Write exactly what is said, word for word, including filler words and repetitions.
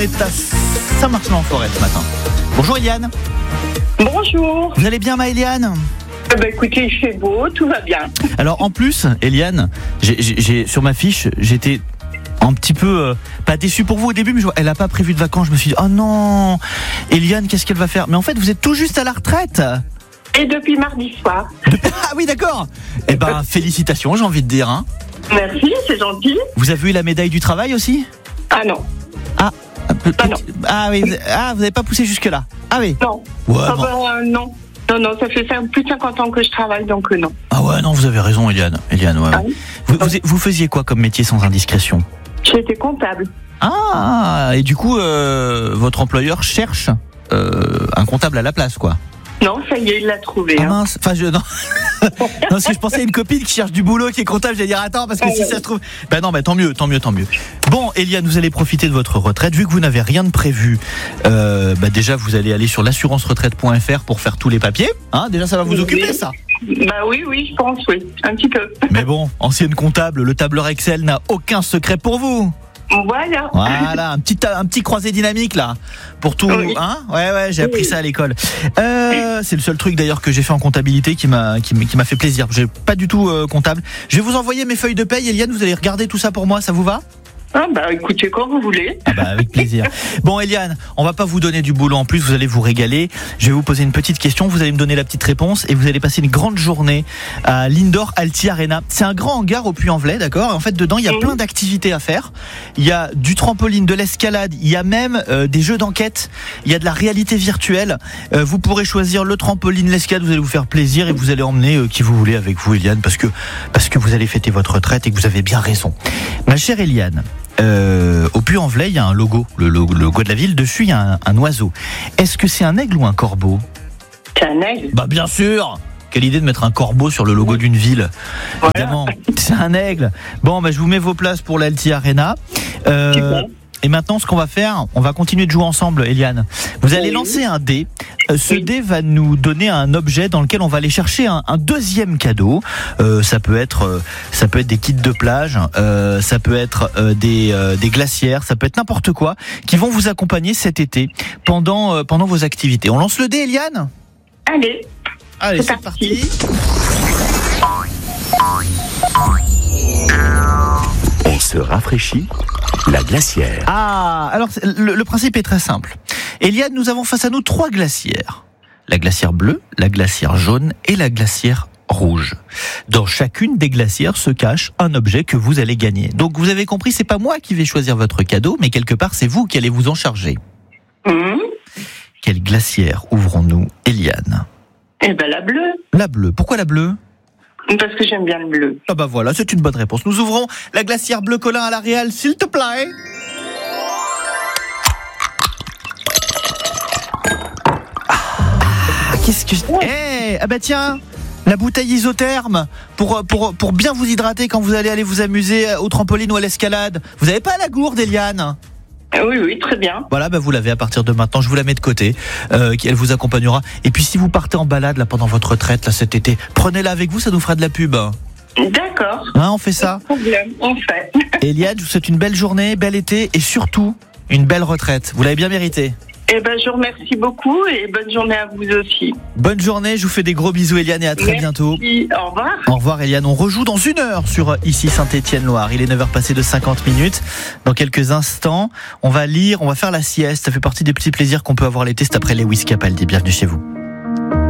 est à Saint-Martin-en-Forêt ce matin. Bonjour Eliane. Bonjour. Vous allez bien, ma Eliane ? Eh ben, écoutez, il fait beau, tout va bien. Alors en plus, Eliane, j'ai, j'ai, sur ma fiche, j'étais un petit peu, euh, pas déçu pour vous au début, mais je vois, elle n'a pas prévu de vacances. Je me suis dit, oh non, Eliane, qu'est-ce qu'elle va faire ? Mais en fait, vous êtes tout juste à la retraite. Et depuis mardi soir. Depuis... Ah oui, d'accord. Eh ben, félicitations, j'ai envie de dire. Hein. Merci, c'est gentil. Vous avez eu la médaille du travail aussi ? Ah non. Ah, peu, ah, non. ah oui, vous, ah, vous n'avez pas poussé jusque-là ? Ah oui. Non. Ouais, ah bon. ben, euh, non. Non, non, ça fait plus de cinquante ans que je travaille, donc euh, non. Ah ouais, non, vous avez raison, Eliane. Eliane, ouais. Ah oui. vous, vous, vous faisiez quoi comme métier sans indiscrétion ? J'étais comptable. Ah, et du coup, euh, votre employeur cherche euh, un comptable à la place, quoi. Non, ça y est, il l'a trouvé. Ah hein. mince, enfin je non. non, parce que je pensais à une copine qui cherche du boulot, qui est comptable, j'allais dire attends parce que ah, si ouais. ça se trouve, ben non, ben tant mieux, tant mieux, tant mieux. Bon, Eliane, vous allez profiter de votre retraite, vu que vous n'avez rien de prévu. Euh, bah déjà, vous allez aller sur l'assurance retraite point f r pour faire tous les papiers. Hein, déjà, ça va vous Oui. occuper, ça. Bah oui, oui, je pense, oui, un petit peu. Mais bon, ancienne comptable, le tableur Excel n'a aucun secret pour vous. Voilà. Voilà, un petit un petit croisé dynamique là pour tout, oui. hein. Ouais ouais, j'ai appris oui. ça à l'école. Euh, c'est le seul truc d'ailleurs que j'ai fait en comptabilité qui m'a qui, qui m'a fait plaisir. J'ai pas du tout euh, comptable. Je vais vous envoyer mes feuilles de paye, Eliane. Vous allez regarder tout ça pour moi, ça vous va ? Ah bah écoutez, quand vous voulez. Ah bah avec plaisir. Bon Eliane, on va pas vous donner du boulot en plus, vous allez vous régaler. Je vais vous poser une petite question, vous allez me donner la petite réponse et vous allez passer une grande journée à l'Indoor Alti Arena. C'est un grand hangar au Puy-en-Velay, d'accord ? En fait, dedans, il y a plein d'activités à faire. Il y a du trampoline, de l'escalade, il y a même euh, des jeux d'enquête, il y a de la réalité virtuelle. Euh, vous pourrez choisir le trampoline, l'escalade, vous allez vous faire plaisir et vous allez emmener euh, qui vous voulez avec vous, Eliane, parce que parce que vous allez fêter votre retraite et que vous avez bien raison. Ma chère Eliane, Euh, au Puy-en-Velay, il y a un logo, le logo, le logo de la ville. Dessus, il y a un, un oiseau. Est-ce que c'est un aigle ou un corbeau ? C'est un aigle. Bah bien sûr. Quelle idée de mettre un corbeau sur le logo d'une ville. Voilà. Évidemment, c'est un aigle. Bon, bah je vous mets vos places pour l'Alti Arena. Euh, Super. et maintenant, ce qu'on va faire, on va continuer de jouer ensemble, Eliane. Vous allez Oui. lancer un dé. Euh, ce Oui. dé va nous donner un objet dans lequel on va aller chercher un, un deuxième cadeau. Euh, ça peut être, euh, ça peut être des kits de plage, euh, ça peut être euh, des, euh, des glacières, ça peut être n'importe quoi qui vont vous accompagner cet été pendant, euh, pendant vos activités. On lance le dé, Eliane ? Allez. Allez, C'est c'est parti. On se rafraîchit, la glacière. Ah, alors le, le principe est très simple. Eliane, nous avons face à nous trois glacières. La glacière bleue, la glacière jaune et la glacière rouge. Dans chacune des glacières se cache un objet que vous allez gagner. Donc vous avez compris, c'est pas moi qui vais choisir votre cadeau, mais quelque part c'est vous qui allez vous en charger. Mmh. Quelle glacière ouvrons-nous, Eliane ? Eh ben la bleue. La bleue. Pourquoi la bleue ? Parce que j'aime bien le bleu. Ah bah voilà, c'est une bonne réponse. Nous ouvrons la glacière bleu Colin à la Réal, s'il te plaît. Ah, qu'est-ce que... Eh, hey, ah bah tiens, la bouteille isotherme pour, pour, pour bien vous hydrater quand vous allez aller vous amuser au trampoline ou à l'escalade. Vous avez pas la gourde, Eliane ? Oui, oui, très bien. Voilà, bah vous l'avez à partir de maintenant. Je vous la mets de côté. Euh, elle vous accompagnera. Et puis si vous partez en balade là pendant votre retraite là cet été, prenez-la avec vous, ça nous fera de la pub. Hein, D'accord. on fait ça. Pas de problème, on fait. Eliane, je vous souhaite une belle journée, bel été et surtout une belle retraite. Vous l'avez bien mérité. Eh ben, je vous remercie beaucoup et bonne journée à vous aussi. Bonne journée, je vous fais des gros bisous, Eliane, et à très Merci. bientôt. Au revoir. Au revoir, Eliane. On rejoue dans une heure sur Ici Saint-Étienne-Loire. Il est neuf heures passées de cinquante minutes. Dans quelques instants, on va lire, on va faire la sieste. Ça fait partie des petits plaisirs qu'on peut avoir l'été. C'est après Lewis Capaldi. Bienvenue chez vous.